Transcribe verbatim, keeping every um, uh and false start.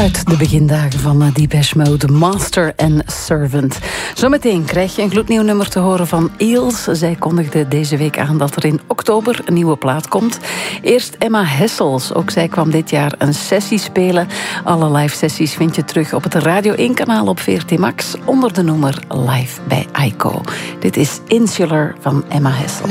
Uit de begindagen van Depeche Mode, Master and Servant. Zometeen krijg je een gloednieuw nummer te horen van Eels. Zij kondigde deze week aan dat er in oktober een nieuwe plaat komt. Eerst Emma Hessels. Ook zij kwam dit jaar een sessie spelen. Alle live sessies vind je terug op het Radio één kanaal op V R T Max onder de noemer Live bij Aiko. Dit is Insular van Emma Hessels.